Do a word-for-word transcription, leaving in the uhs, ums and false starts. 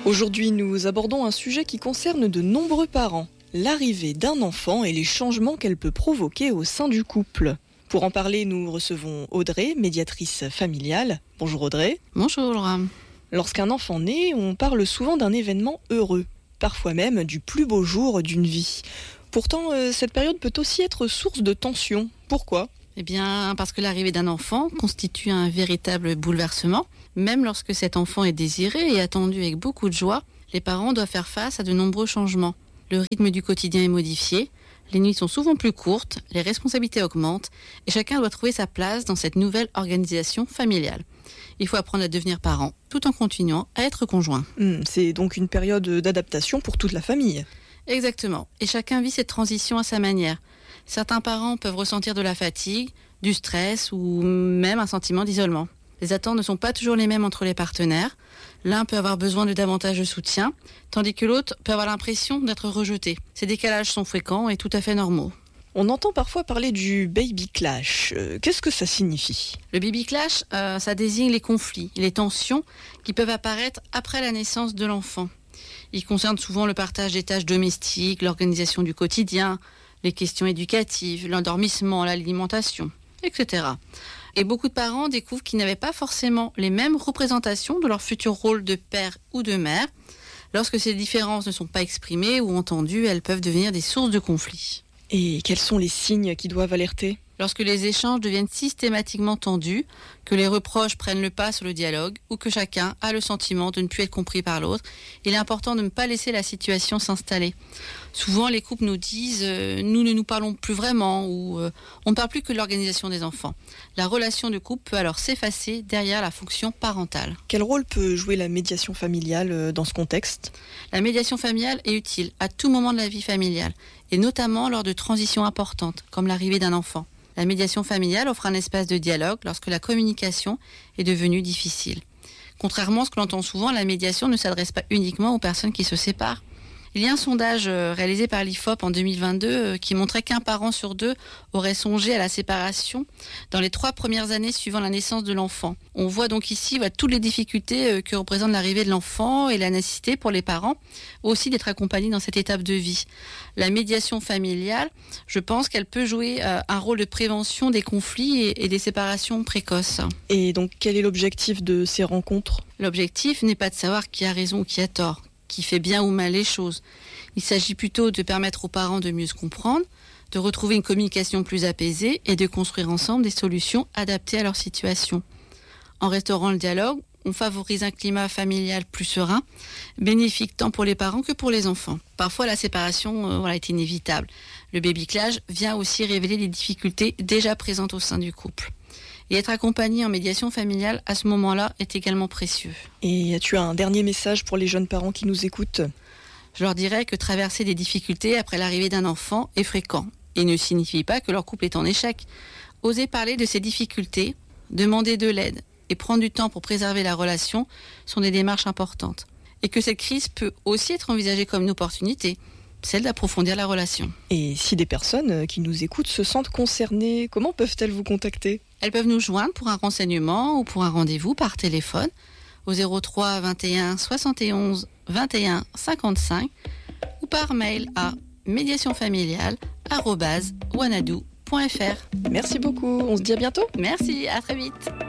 Aujourd'hui, nous abordons un sujet qui concerne de nombreux parents, l'arrivée d'un enfant et les changements qu'elle peut provoquer au sein du couple. Pour en parler, nous recevons Audrey, médiatrice familiale. Bonjour Audrey. Bonjour Laura. Lorsqu'un enfant naît, on parle souvent d'un événement heureux, parfois même du plus beau jour d'une vie. Pourtant, euh, cette période peut aussi être source de tension. Pourquoi ? Eh bien, parce que l'arrivée d'un enfant constitue un véritable bouleversement. Même lorsque cet enfant est désiré et attendu avec beaucoup de joie, les parents doivent faire face à de nombreux changements. Le rythme du quotidien est modifié, les nuits sont souvent plus courtes, les responsabilités augmentent et chacun doit trouver sa place dans cette nouvelle organisation familiale. Il faut apprendre à devenir parent tout en continuant à être conjoint. Hum, c'est donc une période d'adaptation pour toute la famille. Exactement, et chacun vit cette transition à sa manière. Certains parents peuvent ressentir de la fatigue, du stress ou même un sentiment d'isolement. Les attentes ne sont pas toujours les mêmes entre les partenaires. L'un peut avoir besoin de davantage de soutien, tandis que l'autre peut avoir l'impression d'être rejeté. Ces décalages sont fréquents et tout à fait normaux. On entend parfois parler du baby clash. Euh, qu'est-ce que ça signifie ? Le baby clash, euh, ça désigne les conflits, les tensions qui peuvent apparaître après la naissance de l'enfant. Ils concernent souvent le partage des tâches domestiques, l'organisation du quotidien, les questions éducatives, l'endormissement, l'alimentation, et cetera. Et beaucoup de parents découvrent qu'ils n'avaient pas forcément les mêmes représentations de leur futur rôle de père ou de mère. Lorsque ces différences ne sont pas exprimées ou entendues, elles peuvent devenir des sources de conflits. Et quels sont les signes qui doivent alerter ? Lorsque les échanges deviennent systématiquement tendus, que les reproches prennent le pas sur le dialogue ou que chacun a le sentiment de ne plus être compris par l'autre, il est important de ne pas laisser la situation s'installer. Souvent, les couples nous disent euh, « nous ne nous parlons plus vraiment » ou euh, « on ne parle plus que de l'organisation des enfants ». La relation de couple peut alors s'effacer derrière la fonction parentale. Quel rôle peut jouer la médiation familiale dans ce contexte ? La médiation familiale est utile à tout moment de la vie familiale et notamment lors de transitions importantes comme l'arrivée d'un enfant. La médiation familiale offre un espace de dialogue lorsque la communication est devenue difficile. Contrairement à ce que l'on entend souvent, la médiation ne s'adresse pas uniquement aux personnes qui se séparent. Il y a un sondage réalisé par l'I F O P en deux mille vingt-deux qui montrait qu'un parent sur deux aurait songé à la séparation dans les trois premières années suivant la naissance de l'enfant. On voit donc ici voilà, toutes les difficultés que représente l'arrivée de l'enfant et la nécessité pour les parents aussi d'être accompagnés dans cette étape de vie. La médiation familiale, je pense qu'elle peut jouer un rôle de prévention des conflits et des séparations précoces. Et donc quel est l'objectif de ces rencontres ? L'objectif n'est pas de savoir qui a raison ou qui a tort, qui fait bien ou mal les choses. Il s'agit plutôt de permettre aux parents de mieux se comprendre, de retrouver une communication plus apaisée et de construire ensemble des solutions adaptées à leur situation. En restaurant le dialogue, on favorise un climat familial plus serein, bénéfique tant pour les parents que pour les enfants. Parfois, la séparation euh, voilà, est inévitable. Le baby clash vient aussi révéler les difficultés déjà présentes au sein du couple. Et être accompagné en médiation familiale à ce moment-là est également précieux. Et tu as un dernier message pour les jeunes parents qui nous écoutent ? Je leur dirais que traverser des difficultés après l'arrivée d'un enfant est fréquent et ne signifie pas que leur couple est en échec. Oser parler de ces difficultés, demander de l'aide et prendre du temps pour préserver la relation sont des démarches importantes. Et que cette crise peut aussi être envisagée comme une opportunité, celle d'approfondir la relation. Et si des personnes qui nous écoutent se sentent concernées, comment peuvent-elles vous contacter ? Elles peuvent nous joindre pour un renseignement ou pour un rendez-vous par téléphone au zéro trois vingt et un soixante et onze vingt et un cinquante-cinq ou par mail à médiationfamiliale arobase wanadoo point f r. Merci beaucoup, on se dit à bientôt. Merci, à très vite.